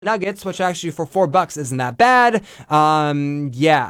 nuggets, which actually for $4 isn't that bad. Yeah,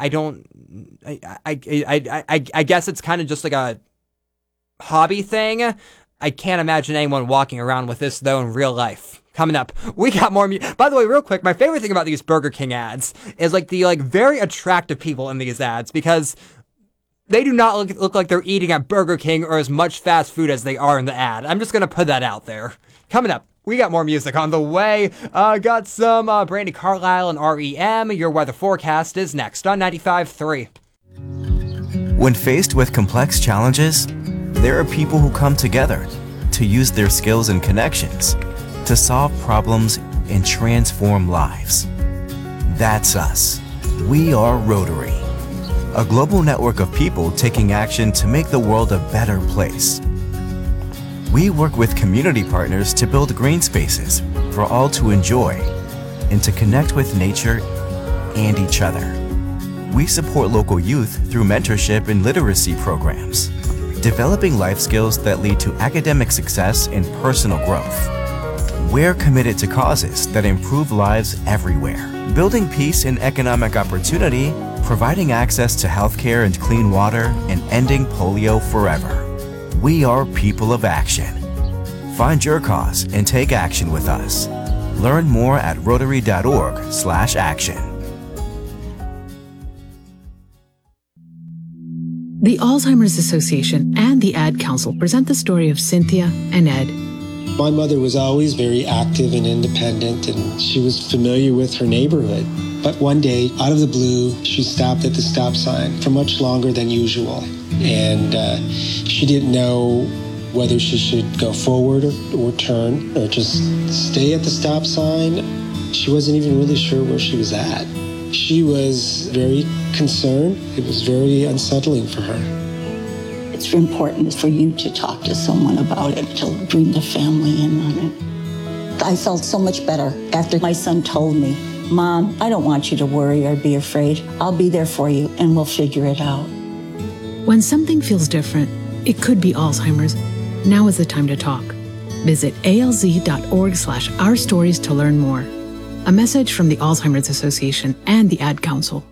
I guess it's kind of just like a hobby thing. I can't imagine anyone walking around with this though in real life. Coming up, we got more. By the way, real quick, my favorite thing about these Burger King ads is like the very attractive people in these ads, because they do not look like they're eating at Burger King or as much fast food as they are in the ad. I'm just gonna put that out there. Coming up, we got more music on the way. Got some Brandi Carlile and REM. Your weather forecast is next on 95.3. When faced with complex challenges, there are people who come together to use their skills and connections to solve problems and transform lives. That's us. We are Rotary, a global network of people taking action to make the world a better place. We work with community partners to build green spaces for all to enjoy and to connect with nature and each other. We support local youth through mentorship and literacy programs, developing life skills that lead to academic success and personal growth. We're committed to causes that improve lives everywhere, building peace and economic opportunity, providing access to healthcare and clean water, and ending polio forever. We are people of action. Find your cause and take action with us. Learn more at rotary.org/action. The Alzheimer's Association and the Ad Council present the story of Cynthia and Ed. My mother was always very active and independent, and she was familiar with her neighborhood. But one day, out of the blue, she stopped at the stop sign for much longer than usual. And she didn't know whether she should go forward or turn or just stay at the stop sign. She wasn't even really sure where she was at. She was very concerned. It was very unsettling for her. It's important for you to talk to someone about it, to bring the family in on it. I felt so much better after my son told me, "Mom, I don't want you to worry or be afraid. I'll be there for you and we'll figure it out." When something feels different, it could be Alzheimer's. Now is the time to talk. Visit alz.org/ourstories to learn more. A message from the Alzheimer's Association and the Ad Council.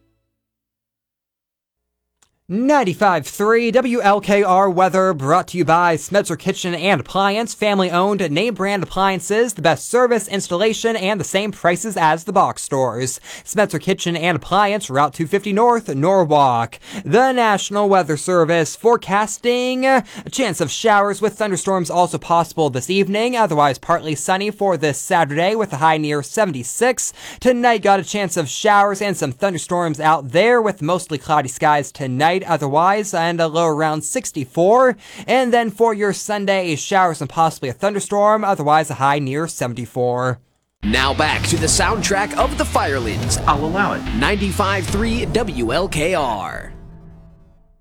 95.3 WLKR weather brought to you by Smetzer Kitchen and Appliance, family-owned, name-brand appliances, the best service, installation, and the same prices as the box stores. Smetzer Kitchen and Appliance, Route 250 North, Norwalk. The National Weather Service forecasting a chance of showers with thunderstorms also possible this evening, otherwise partly sunny for this Saturday with a high near 76. Tonight got a chance of showers and some thunderstorms out there with mostly cloudy skies tonight otherwise, and a low around 64. And then for your Sunday, showers and possibly a thunderstorm, otherwise a high near 74. Now back to the soundtrack of the Firelands. I'll allow it. 95.3 WLKR.